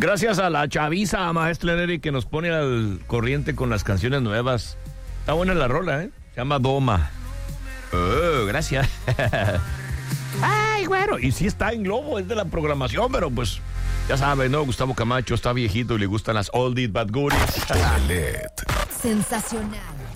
Gracias a la chaviza, maestro Neri, que nos pone al corriente con las canciones nuevas. Está buena la rola, ¿eh? Se llama Doma. Oh, gracias. Ay, güero. Y sí está en Globo, es de la programación, pero pues, ya sabes, ¿no? Gustavo Camacho está viejito y le gustan las oldies but goodies. Sensacional.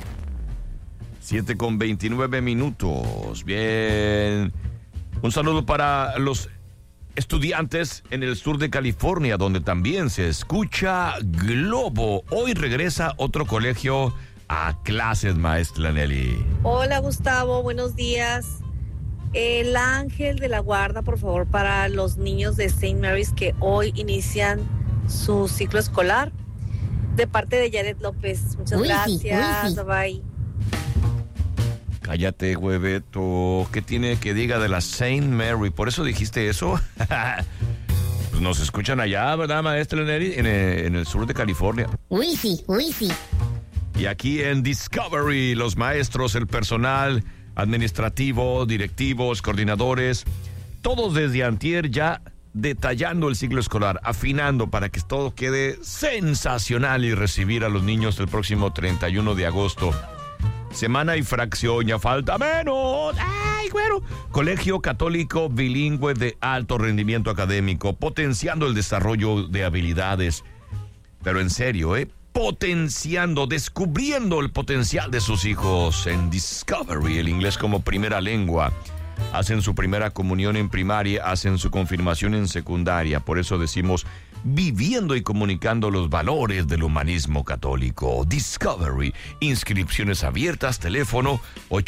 7:29. Bien. Un saludo para los estudiantes en el sur de California, donde también se escucha Globo. Hoy regresa otro colegio a clases, maestra Nelly. Hola, Gustavo, buenos días. El ángel de la guarda, por favor, para los niños de St. Mary's que hoy inician su ciclo escolar. De parte de Jared López. Muchas gracias. Bye. Cállate, hueveto. ¿Qué tiene que diga de la St. Mary? ¿Por eso dijiste eso? Pues nos escuchan allá, ¿verdad, maestra Nelly? En el sur de California. Uy, sí. Y aquí en Discovery, los maestros, el personal administrativo, directivos, coordinadores, todos desde antier ya detallando el ciclo escolar, afinando para que todo quede sensacional y recibir a los niños el próximo 31 de agosto. Semana y fracción, ya falta menos. ¡Ay, güero! Colegio Católico Bilingüe de Alto Rendimiento Académico, potenciando el desarrollo de habilidades. Pero en serio, potenciando, descubriendo el potencial de sus hijos en Discovery, el inglés como primera lengua. Hacen su primera comunión en primaria, hacen su confirmación en secundaria. Por eso decimos, viviendo y comunicando los valores del humanismo católico. Discovery, inscripciones abiertas, teléfono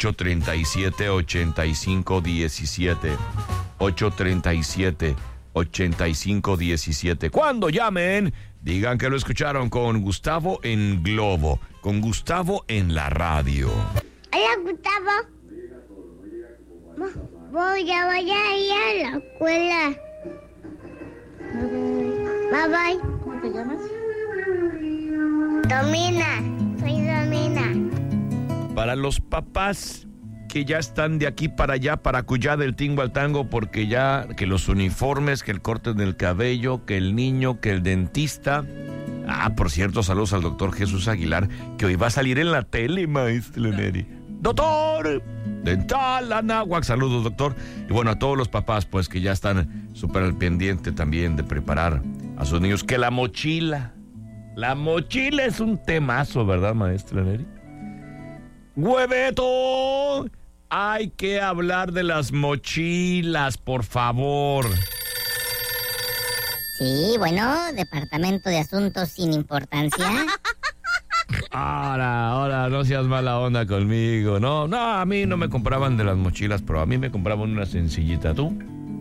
837-8517. 837-8517. Cuando llamen, digan que lo escucharon con Gustavo en Globo, con Gustavo en la radio. Hola, Gustavo. Voy a ir a la escuela. Bye bye. ¿Cómo te llamas? Domina. Soy Domina. Para los papás que ya están de aquí para allá, para acullá del tingo al tango, porque ya que los uniformes, que el corte del cabello, que el niño, que el dentista. Por cierto, saludos al doctor Jesús Aguilar, que hoy va a salir en la tele, maestro Neri. ¡Doctor! Dental, Anáhuac, saludos, doctor. Y bueno, a todos los papás, pues, que ya están súper al pendiente también de preparar a sus niños. Que la mochila es un temazo, ¿verdad, maestra Neri? ¡Hueveto! Hay que hablar de las mochilas, por favor. Sí, bueno, Departamento de Asuntos sin Importancia. Ahora, no seas mala onda conmigo. No, a mí no me compraban de las mochilas, pero a mí me compraban una sencillita, ¿tú?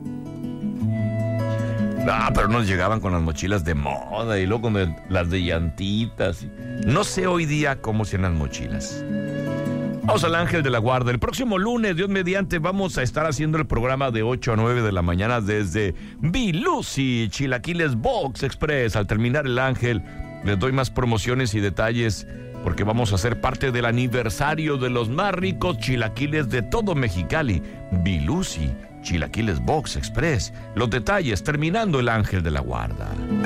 Pero nos llegaban con las mochilas de moda y luego con las de llantitas. No sé hoy día cómo sean las mochilas. Vamos al ángel de la guarda. El próximo lunes, Dios mediante, vamos a estar haciendo el programa de 8 a 9 de la mañana desde Bilusi, Chilaquiles Box Express. Al terminar el ángel, les doy más promociones y detalles porque vamos a ser parte del aniversario de los más ricos chilaquiles de todo Mexicali. Bilusi, Chilaquiles Box Express. Los detalles terminando el ángel de la guarda.